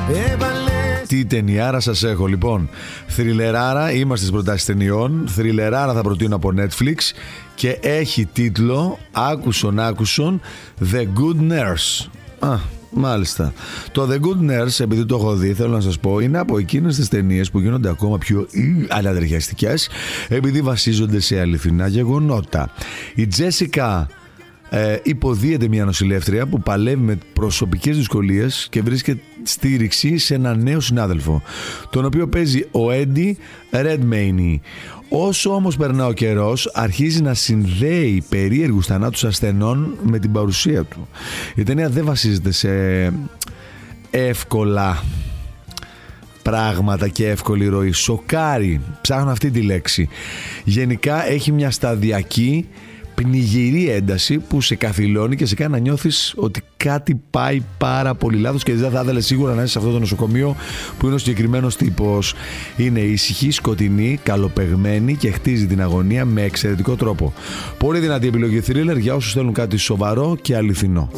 Τι ταινιάρα σας έχω λοιπόν. Θριλεράρα, είμαστε στις προτάσεις ταινιών. Θριλεράρα θα προτείνω από Netflix και έχει τίτλο, άκουσον, The Good Nurse. Μάλιστα. Το The Good Nurse, επειδή το έχω δει, θέλω να σας πω, είναι από εκείνες τις ταινίες που γίνονται ακόμα πιο αλατριαστικές, επειδή βασίζονται σε αληθινά γεγονότα. Η Τζέσικα υποδίεται μια νοσηλεύτρια που παλεύει με προσωπικές δυσκολίες και βρίσκεται στήριξη σε ένα νέο συνάδελφο, τον οποίο παίζει ο Έντι Ρέντμεϊνι. Όσο όμως περνά ο καιρός, αρχίζει να συνδέει περίεργους θανάτους ασθενών με την παρουσία του. Η ταινία δεν βασίζεται σε εύκολα πράγματα και εύκολη ροή. Σοκάρει, ψάχνω αυτή τη λέξη. Γενικά έχει μια σταδιακή πνιγυρή ένταση που σε καθυλώνει και σε κάνει να νιώθεις ότι κάτι πάει πάρα πολύ λάθος και δεν θα ήθελε σίγουρα να είσαι σε αυτό το νοσοκομείο που είναι ο συγκεκριμένος τύπος. Είναι ήσυχη, σκοτεινή, καλοπεγμένη και χτίζει την αγωνία με εξαιρετικό τρόπο. Πολύ δυνατή επιλογή thriller για όσους θέλουν κάτι σοβαρό και αληθινό.